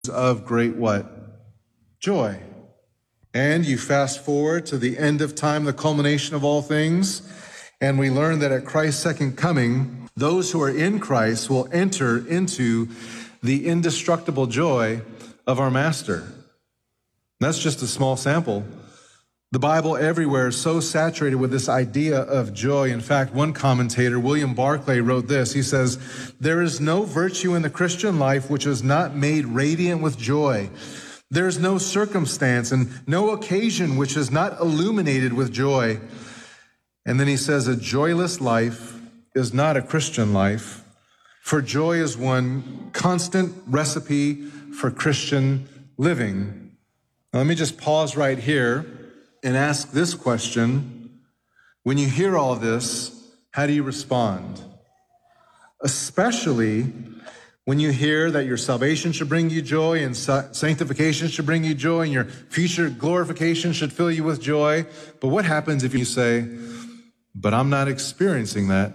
of great what? Joy. And you fast forward to the end of time, the culmination of all things, and we learn that at Christ's second coming, those who are in Christ will enter into the indestructible joy of our Master. That's just a small sample. The Bible everywhere is so saturated with this idea of joy. In fact, one commentator, William Barclay, wrote this. He says, "There is no virtue in the Christian life which is not made radiant with joy. There is no circumstance and no occasion which is not illuminated with joy." And then he says, "A joyless life is not a Christian life, for joy is one constant recipe for Christian living." Now, let me just pause right here and ask this question. When you hear all this, how do you respond? Especially when you hear that your salvation should bring you joy and sanctification should bring you joy and your future glorification should fill you with joy. But what happens if you say, "But I'm not experiencing that.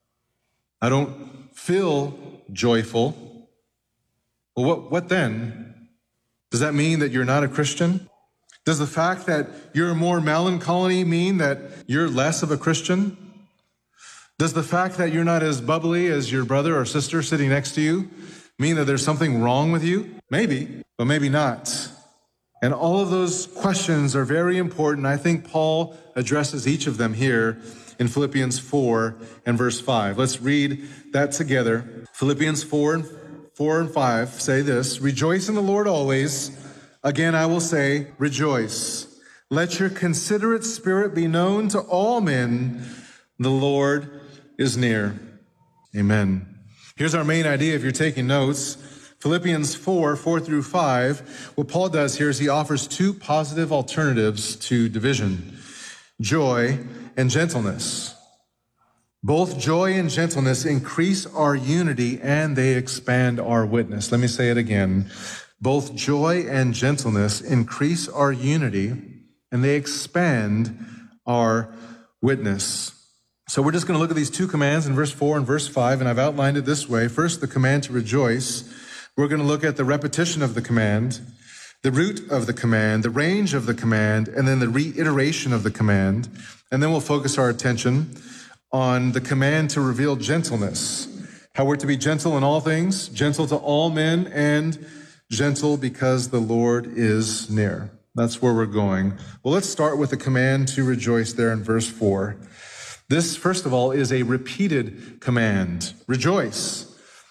I don't feel joyful"? Well, what then? Does that mean that you're not a Christian? Does the fact that you're more melancholy mean that you're less of a Christian? Does the fact that you're not as bubbly as your brother or sister sitting next to you mean that there's something wrong with you? Maybe, but maybe not. And all of those questions are very important. I think Paul addresses each of them here in Philippians 4 and verse 5. Let's read that together. Philippians 4 and 5 say this: "Rejoice in the Lord always. Again, I will say, rejoice. Let your considerate spirit be known to all men. The Lord is near." Amen. Here's our main idea if you're taking notes. Philippians 4 through 5. What Paul does here is he offers two positive alternatives to division: joy and gentleness. Both joy and gentleness increase our unity and they expand our witness. Let me say it again. Both joy and gentleness increase our unity and they expand our witness. So we're just going to look at these two commands in verse 4 and verse 5, and I've outlined it this way. First, the command to rejoice. We're going to look at the repetition of the command, the root of the command, the range of the command, and then the reiteration of the command. And then we'll focus our attention on the command to reveal gentleness, how we're to be gentle in all things, gentle to all men, and gentle because the Lord is near. That's where we're going. Well, let's start with the command to rejoice there in verse 4. This, first of all, is a repeated command. Rejoice.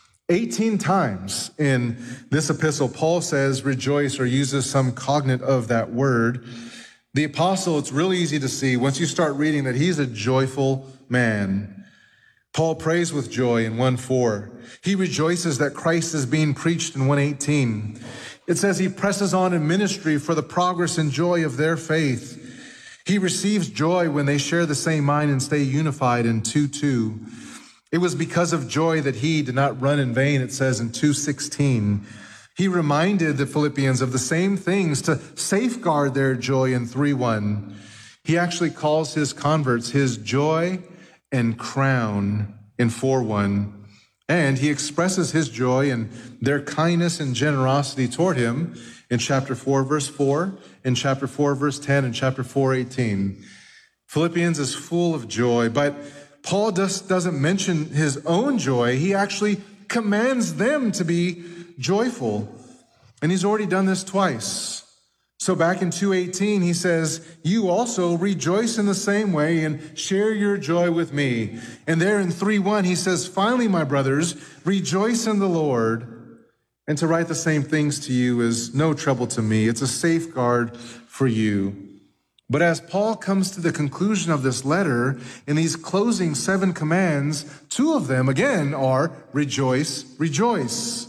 18 times in this epistle, Paul says rejoice or uses some cognate of that word. The apostle, it's really easy to see once you start reading that he's a joyful man. Paul prays with joy in 1:4. He rejoices that Christ is being preached in 1:18. It says he presses on in ministry for the progress and joy of their faith. He receives joy when they share the same mind and stay unified in 2:2. It was because of joy that he did not run in vain, it says in 2:16. He reminded the Philippians of the same things to safeguard their joy in 3:1. He actually calls his converts his joy and crown in 4:1. And he expresses his joy and their kindness and generosity toward him in chapter 4, verse 4, in chapter 4, verse 10, and chapter 4:18. Philippians is full of joy, but Paul doesn't mention his own joy. He actually commands them to be joyful. And he's already done this twice. So back in 2:18, he says, "You also rejoice in the same way and share your joy with me." And there in 3:1, he says, "Finally, my brothers, rejoice in the Lord." And to write the same things to you is no trouble to me. It's a safeguard for you. But as Paul comes to the conclusion of this letter, in these closing 7 commands, 2 of them, again, are rejoice, rejoice.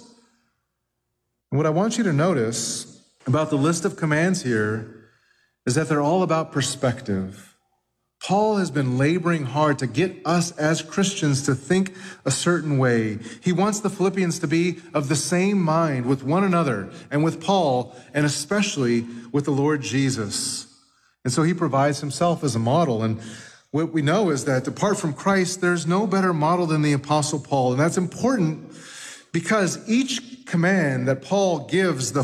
And what I want you to notice about the list of commands here is that they're all about perspective. Paul has been laboring hard to get us as Christians to think a certain way. He wants the Philippians to be of the same mind with one another and with Paul, and especially with the Lord Jesus. And so he provides himself as a model. And what we know is that apart from Christ, there's no better model than the Apostle Paul. And that's important because each command that Paul gives the